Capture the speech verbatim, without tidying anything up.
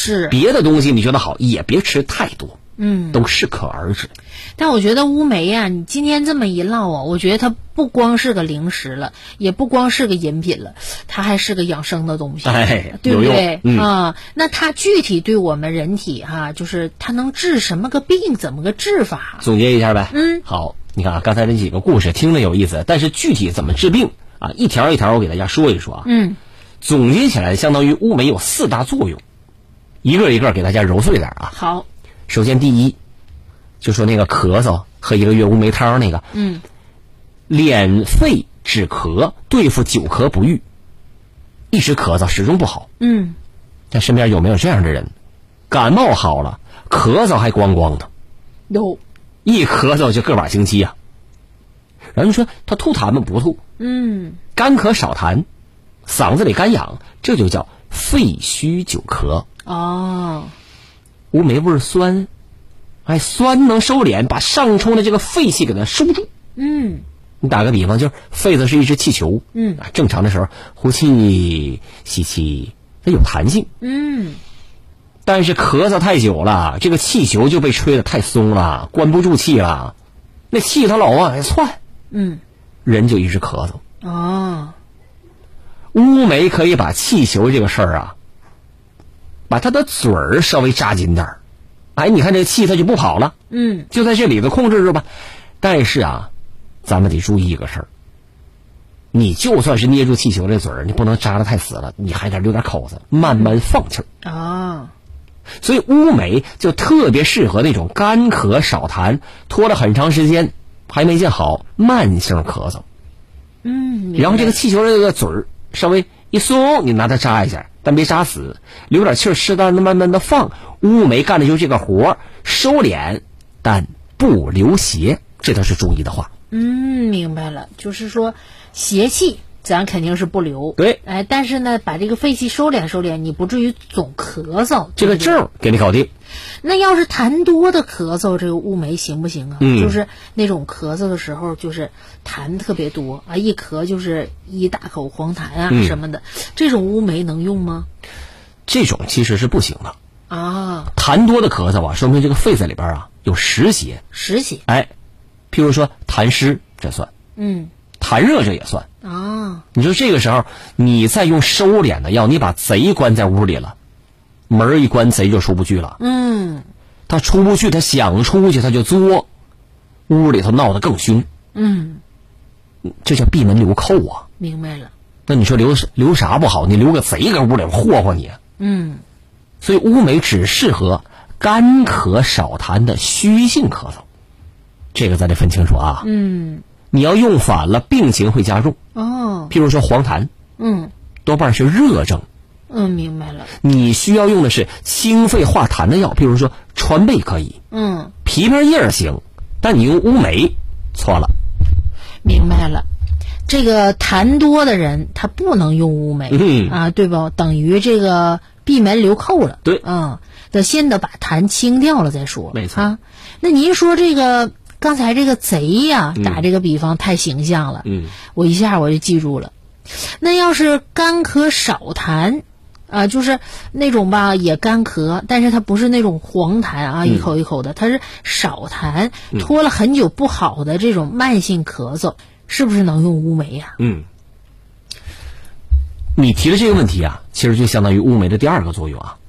是别的东西你觉得好也别吃太多， 嗯， 都适可而止。 但我觉得乌梅呀、啊，你今天这么一唠啊，我觉得它不光是个零食了，也不光是个饮品了，它还是个养生的东西， 哎， 对不对？ 嗯、 啊，那它具体对我们人体哈、啊，就是它能治什么个病，怎么个治法？ 总结一下呗。 嗯， 好，你看啊，刚才这几个故事听着有意思，但是具体怎么治病啊，一条一条我给大家说一说啊。 嗯， 总结起来，相当于乌梅有四大作用，一个一个给大家揉碎点啊。 好， 首先第一，就说那个咳嗽，喝一个月乌梅汤那个， 嗯，敛肺止咳，对付久咳不愈，一直咳嗽始终不好。 嗯， 但身边有没有这样的人？感冒好了，咳嗽还光光的， 有， 一咳嗽就个把星期啊。然后你说他吐痰吗？不吐。 嗯， 干咳少痰，嗓子里干痒，这就叫肺虚久咳。 哦， 乌梅味儿酸，哎，酸能收敛，把上冲的这个肺气给它收住。 嗯， 你打个比方，就是肺子是一只气球， 嗯， 正常的时候呼气吸气，它有弹性， 嗯， 但是咳嗽太久了，这个气球就被吹得太松了，关不住气了，那气它老往外窜， 嗯， 人就一直咳嗽。 哦， 乌梅可以把气球这个事儿啊，把它的嘴儿稍微扎紧点儿，哎，你看这个气它就不跑了， 嗯， 就在这里头控制住吧。但是啊，咱们得注意一个事儿，你就算是捏住气球这嘴儿，你不能扎得太死了，你还得留点口子，慢慢放气儿。 啊， 所以乌梅就特别适合那种干咳少痰，拖了很长时间还没见好，慢性咳嗽。 嗯， 然后这个气球这个嘴儿稍微一松，你拿它扎一下，但别扎死，留点气儿，适当的慢慢的放。乌梅干的就是这个活儿，收敛但不流邪，这都是中医的话。 嗯，明白了，就是说邪气咱肯定是不留， 对， 哎，但是呢，把这个肺气收敛收敛，你不至于总咳嗽， 这个症给你搞定。 那要是痰多的咳嗽，这个乌梅行不行啊？ 嗯， 就是那种咳嗽的时候，就是痰特别多啊，一咳就是一大口黄痰啊、 嗯、 什么的，这种乌梅能用吗？ 这种其实是不行的啊。 痰多的咳嗽啊，说明这个肺子里边啊有湿邪。 湿邪， 哎，譬如说痰湿，这算。 嗯。 痰热这也算啊。 你说这个时候你再用收敛的药，你把贼关在屋里了，门一关，贼就出不去了。 嗯， 他出不去，他想出去他就作，屋里头闹得更凶。 嗯， 这叫闭门留寇啊。 明白了。 那你说留留啥不好？你留个贼搁屋里霍霍你。 嗯， 所以乌梅只适合干咳少痰的虚性咳嗽，这个咱得分清楚啊。 嗯， 你要用反了，病情会加重。 哦， 譬如说黄痰， 嗯， 多半是热症。 嗯，明白了。 你需要用的是清肺化痰的药，譬如说川贝可以， 嗯， 枇杷叶行，但你用乌梅错了。 明白了。这个痰多的人他不能用乌梅、 嗯、 啊，对吧？等于这个闭门留寇了。 对， 嗯，得先得把痰清掉了再说。 没错啊。那您说这个刚才这个贼呀、 嗯， 打这个比方太形象了。 嗯， 我一下我就记住了。那要是干咳少痰啊，就是那种吧也干咳，但是它不是那种黄痰啊， 嗯、 一口一口的，它是少痰，拖了很久不好的这种慢性咳嗽。是不是能用乌梅呀、啊？ 嗯，你提的这个问题啊，其实就相当于乌梅的第二个作用啊。